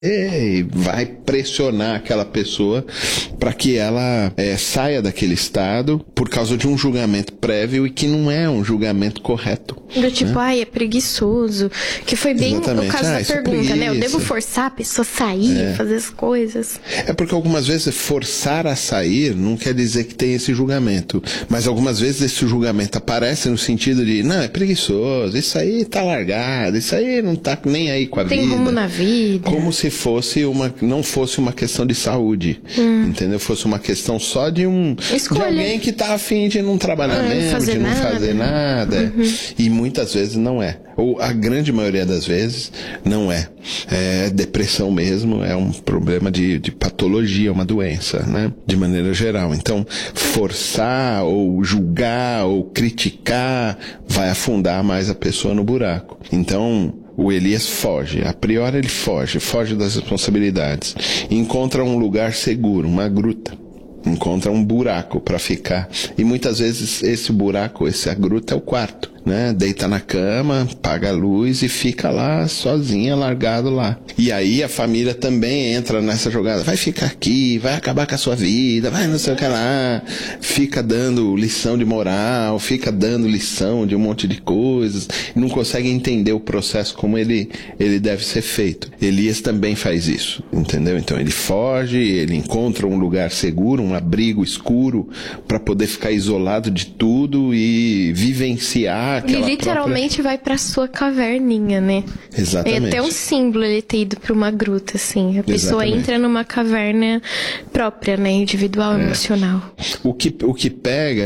e vai pressionar aquela pessoa para que ela saia daquele estado por causa de um julgamento prévio e que não é um julgamento correto. Do tipo, é preguiçoso, que foi bem Exatamente. o caso da pergunta, né? Eu devo preguiça. forçar a pessoa a sair, fazer as coisas. É porque algumas vezes forçar a sair não quer dizer que tem esse julgamento, mas algumas vezes esse julgamento aparece no sentido de, não, é preguiçoso, isso aí tá largado, isso aí não tá nem aí com a vida. Tem rumo na vida. Como se não fosse uma questão de saúde, entendeu? Fosse uma questão só de alguém que tá afim de não trabalhar mesmo, de não fazer nada. E muitas vezes não é. Ou a grande maioria das vezes não é. É depressão mesmo, é um problema de patologia, uma doença, né? De maneira geral. Então, forçar ou julgar ou criticar vai afundar mais a pessoa no buraco. Então, o Elias foge, a priori ele foge das responsabilidades, encontra um lugar seguro, uma gruta, encontra um buraco para ficar, e muitas vezes esse buraco, essa gruta é o quarto, né? Deita na cama, apaga a luz e fica lá sozinha, largado lá. E aí a família também entra nessa jogada, vai ficar aqui, vai acabar com a sua vida, vai não sei o que lá, fica dando lição de moral, fica dando lição de um monte de coisas, não consegue entender o processo como ele deve ser feito. Elias também faz isso, entendeu? Então ele foge, ele encontra um lugar seguro, um abrigo escuro, para poder ficar isolado de tudo e vivenciar aquela Ele literalmente vai pra sua caverninha, né? Exatamente. É até um símbolo ele ter ido pra uma gruta, assim. A pessoa entra numa caverna própria, né? Individual, emocional. O que pega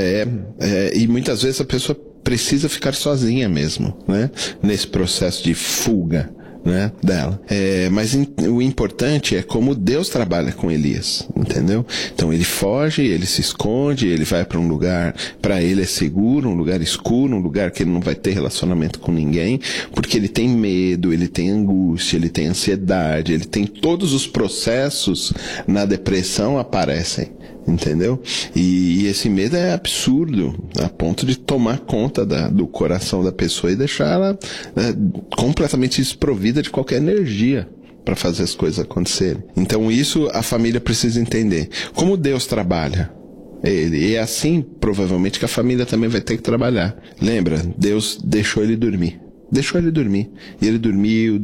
e muitas vezes a pessoa precisa ficar sozinha mesmo, né? Nesse processo de fuga, né, dela. Mas o importante é como Deus trabalha com Elias, entendeu? Então ele foge, ele se esconde, ele vai para um lugar, para ele é seguro, um lugar escuro, um lugar que ele não vai ter relacionamento com ninguém, porque ele tem medo, ele tem angústia, ele tem ansiedade, ele tem todos os processos na depressão aparecem. Entendeu? E esse medo é absurdo, a ponto de tomar conta do coração da pessoa e deixar ela completamente desprovida de qualquer energia para fazer as coisas acontecerem. Então isso a família precisa entender. Como Deus trabalha? E é assim, provavelmente, que a família também vai ter que trabalhar. Lembra? Deus deixou ele dormir. Deixou ele dormir. E ele dormiu.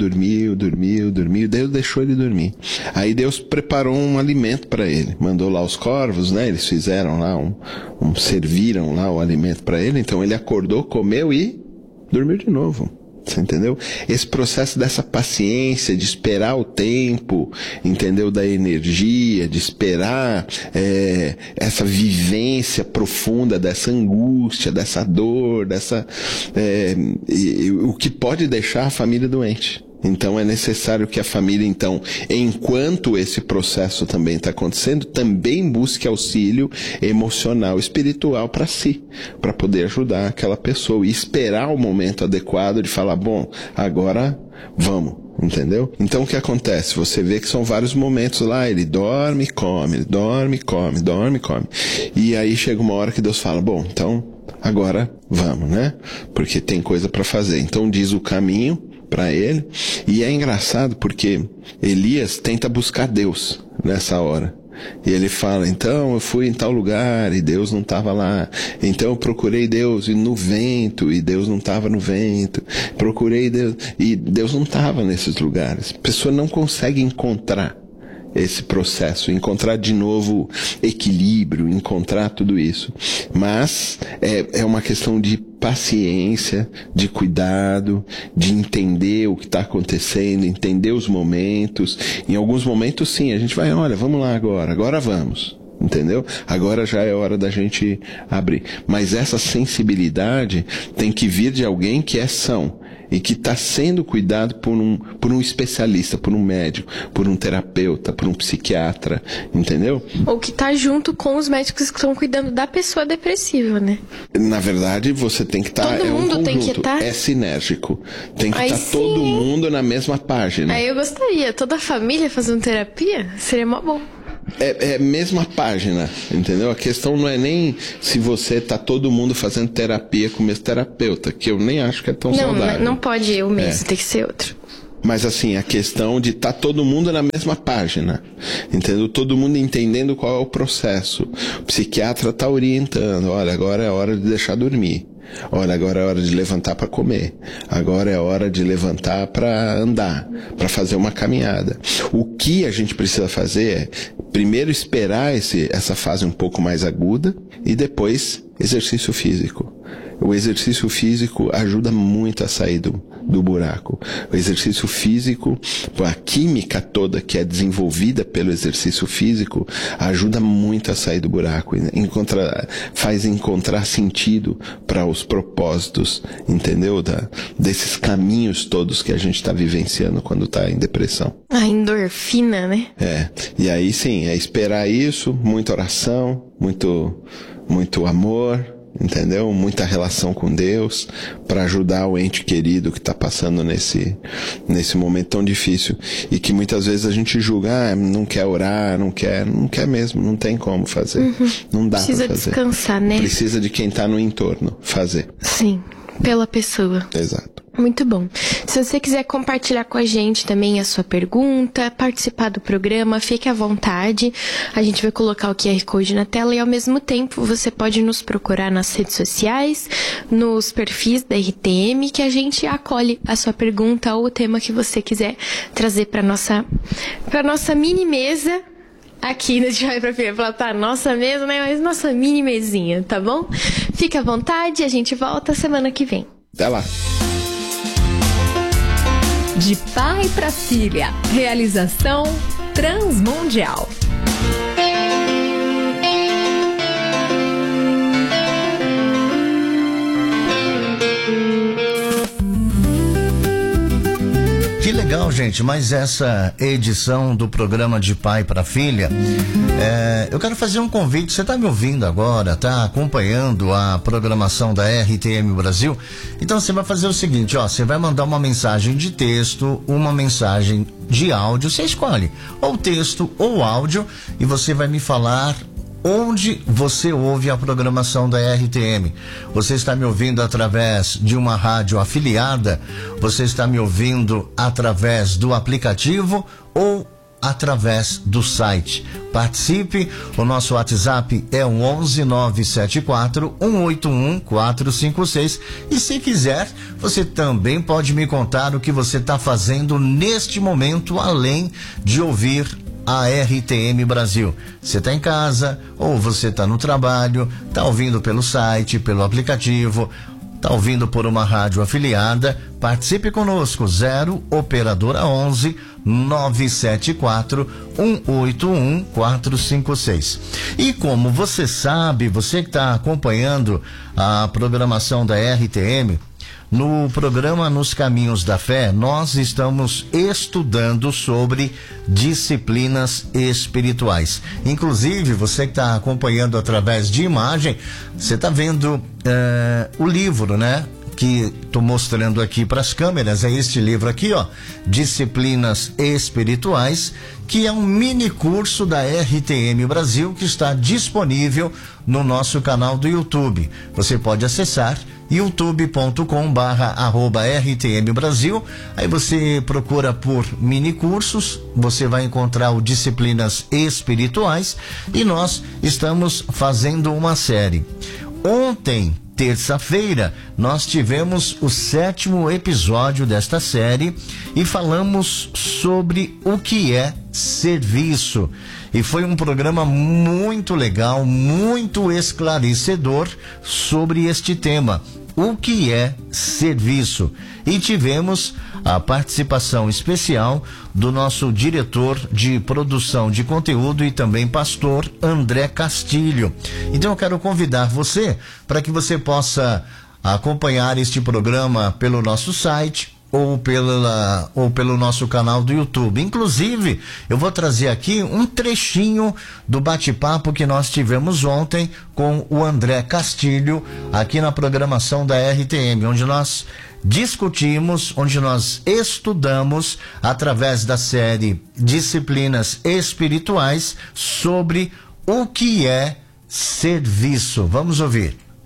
Deus deixou ele dormir. Aí Deus preparou um alimento para ele. Mandou lá os corvos, né? Eles fizeram lá serviram lá o alimento para ele. Então ele acordou, comeu e dormiu de novo. Você entendeu? Esse processo dessa paciência, de esperar o tempo, entendeu? Da energia, de esperar essa vivência profunda dessa angústia, dessa dor, o que pode deixar a família doente. Então é necessário que a família, então, enquanto esse processo também está acontecendo, também busque auxílio emocional, espiritual para si, para poder ajudar aquela pessoa e esperar o momento adequado de falar, bom, agora vamos. Entendeu? Então o que acontece? Você vê que são vários momentos lá, ele dorme, come, ele dorme, come, dorme, come. E aí chega uma hora que Deus fala, bom, então agora vamos, né? Porque tem coisa para fazer. Então diz o caminho para ele, e é engraçado porque Elias tenta buscar Deus nessa hora. E ele fala, então eu fui em tal lugar e Deus não estava lá. Então eu procurei Deus no vento e Deus não estava no vento. Procurei Deus e Deus não estava nesses lugares. A pessoa não consegue encontrar esse processo, encontrar de novo equilíbrio, encontrar tudo isso. Mas é uma questão de paciência, de cuidado, de entender o que está acontecendo, entender os momentos. Em alguns momentos, sim, a gente vai, olha, vamos lá agora vamos. Entendeu? Agora já é hora da gente abrir. Mas essa sensibilidade tem que vir de alguém que é são e que está sendo cuidado por um especialista, por um médico, por um terapeuta, por um psiquiatra, entendeu? Ou que está junto com os médicos que estão cuidando da pessoa depressiva, né? Na verdade, você tem que estar... Todo mundo um tem que estar... É sinérgico. Tem que estar todo mundo na mesma página. Aí eu gostaria, toda a família fazendo terapia, seria mó bom. É mesma página, entendeu? A questão não é nem se você tá todo mundo fazendo terapia com o mesmo terapeuta, que eu nem acho que é tão saudável. Não pode o mesmo, tem que ser outro. Mas assim, a questão de estar todo mundo na mesma página, entendeu? Todo mundo entendendo qual é o processo. O psiquiatra está orientando, olha, agora é hora de deixar dormir. Olha, agora é hora de levantar para comer. Agora é hora de levantar para andar, para fazer uma caminhada. O que a gente precisa fazer é, primeiro, esperar essa fase um pouco mais aguda e depois exercício físico. O exercício físico ajuda muito a sair do buraco. O exercício físico, a química toda que é desenvolvida pelo exercício físico, ajuda muito a sair do buraco. Faz encontrar sentido para os propósitos, entendeu? Desses caminhos todos que a gente está vivenciando quando está em depressão. A endorfina, né? E aí sim, é esperar isso, muita oração, muito amor, entendeu? Muita relação com Deus para ajudar o ente querido que está passando nesse momento tão difícil e que muitas vezes a gente julga, não quer orar, não quer mesmo, não tem como fazer, não dá para fazer. Precisa descansar, né? Precisa de quem está no entorno fazer. Sim, pela pessoa. Exato. Muito bom. Se você quiser compartilhar com a gente também a sua pergunta, participar do programa, fique à vontade. A gente vai colocar o QR Code na tela e, ao mesmo tempo, você pode nos procurar nas redes sociais, nos perfis da RTM, que a gente acolhe a sua pergunta ou o tema que você quiser trazer para nossa mini mesa aqui no Vai Pra Filha. Falar, tá, nossa mesa, né? Mas nossa mini mesinha, tá bom? Fique à vontade, a gente volta semana que vem. Até lá. De pai para filha. Realização Transmundial. Que legal, gente, mas essa edição do programa De Pai para Filha, eu quero fazer um convite. Você está me ouvindo agora, está acompanhando a programação da RTM Brasil? Então você vai fazer o seguinte, você vai mandar uma mensagem de texto, uma mensagem de áudio, você escolhe, ou texto ou áudio, e você vai me falar onde você ouve a programação da RTM. Você está me ouvindo através de uma rádio afiliada? Você está me ouvindo através do aplicativo ou através do site? Participe, o nosso WhatsApp é o 11974-181-456 e se quiser, você também pode me contar o que você está fazendo neste momento, além de ouvir a RTM Brasil. Você está em casa ou você está no trabalho, está ouvindo pelo site, pelo aplicativo, está ouvindo por uma rádio afiliada? Participe conosco, 0 operadora 11 974 181 456. E como você sabe, você que está acompanhando a programação da RTM, no programa Nos Caminhos da Fé, nós estamos estudando sobre disciplinas espirituais. Inclusive, você que está acompanhando através de imagem, você está vendo o livro, né? Que estou mostrando aqui para as câmeras, é este livro aqui, Disciplinas Espirituais, que é um mini curso da RTM Brasil que está disponível no nosso canal do YouTube. Você pode acessar youtube.com/RTM Brasil, aí você procura por mini cursos, você vai encontrar o Disciplinas Espirituais e nós estamos fazendo uma série. Ontem, terça-feira, nós tivemos o 7º episódio desta série e falamos sobre o que é serviço. E foi um programa muito legal, muito esclarecedor sobre este tema. O que é serviço? E tivemos a participação especial do nosso diretor de produção de conteúdo e também pastor André Castilho. Então eu quero convidar você para que você possa acompanhar este programa pelo nosso site ou pelo nosso canal do YouTube. Inclusive, eu vou trazer aqui um trechinho do bate-papo que nós tivemos ontem com o André Castilho, aqui na programação da RTM, onde nós discutimos, onde nós estudamos, através da série Disciplinas Espirituais, sobre o que é serviço. Vamos ouvir.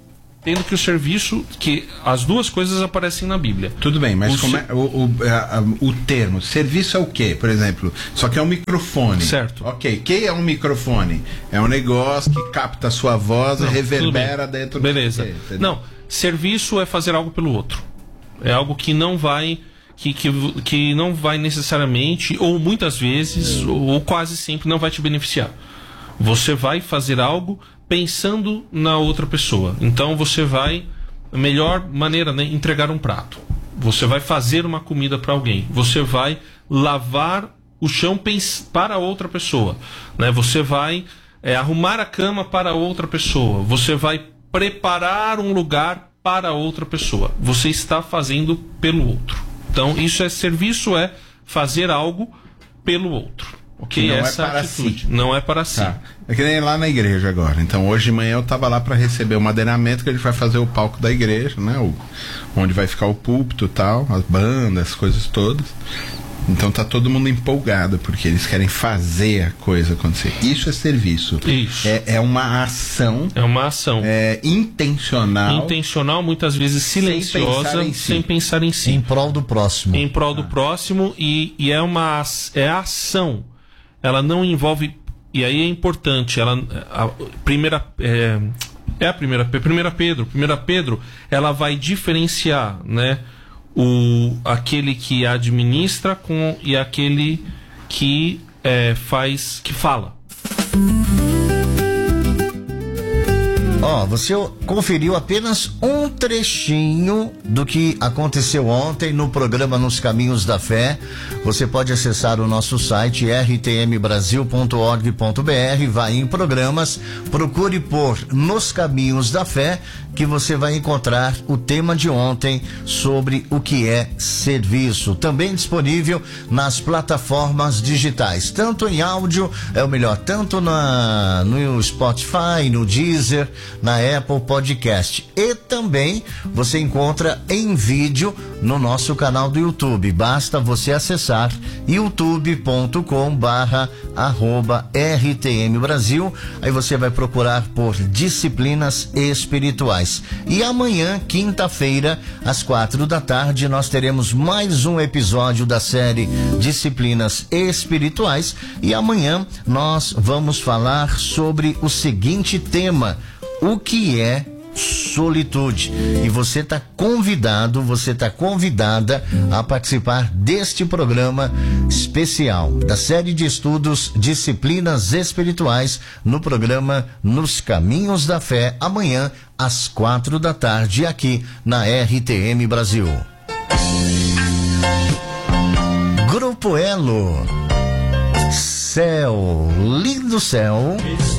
tendo que o serviço, que as duas coisas aparecem na Bíblia. Tudo bem, mas como é o termo? Serviço é o quê? Por exemplo, só que é um microfone. Certo. Ok, que é um microfone? É um negócio que capta a sua voz e reverbera dentro do... Beleza. Não, serviço é fazer algo pelo outro. É algo que não vai... Que não vai necessariamente, ou muitas vezes, ou quase sempre, não vai te beneficiar. Você vai fazer algo pensando na outra pessoa. Então você vai, a melhor maneira, né, entregar um prato. Você vai fazer uma comida para alguém. Você vai lavar o chão para outra pessoa, né? Você vai arrumar a cama para outra pessoa. Você vai preparar um lugar para outra pessoa. Você está fazendo pelo outro. Então isso é serviço, é fazer algo pelo outro. Ok, não essa é para atitude. si. Não é para si. Tá. É que nem lá na igreja agora. Então hoje de manhã eu estava lá para receber o madeiramento, que a gente vai fazer o palco da igreja, né? Onde vai ficar o púlpito e tal, as bandas, as coisas todas. Então tá todo mundo empolgado, porque eles querem fazer a coisa acontecer. Isso é serviço. Isso. É uma ação. É uma ação. Intencional. Intencional, muitas vezes silenciosa, sem pensar em si. Em prol do próximo. Em prol do próximo, e é a ação. Ela não envolve... E aí é importante, Primeira Pedro, ela vai diferenciar, né, aquele que administra e aquele que fala. Você conferiu apenas um trechinho do que aconteceu ontem no programa Nos Caminhos da Fé. Você pode acessar o nosso site rtmbrasil.org.br, vai em programas, procure por Nos Caminhos da Fé, que você vai encontrar o tema de ontem sobre o que é serviço. Também disponível nas plataformas digitais, tanto em áudio, tanto no Spotify, no Deezer, na Apple Podcast, e também você encontra em vídeo no nosso canal do YouTube. Basta você acessar youtube.com/@RTM Brasil. Aí você vai procurar por Disciplinas Espirituais. E amanhã, quinta-feira, às 16h, nós teremos mais um episódio da série Disciplinas Espirituais. E amanhã nós vamos falar sobre o seguinte tema: o que é solitude. E você está convidado, você está convidada a participar deste programa especial da série de estudos Disciplinas Espirituais, no programa Nos Caminhos da Fé, amanhã às 16h, aqui na RTM Brasil. Grupo Elo, céu, lindo céu.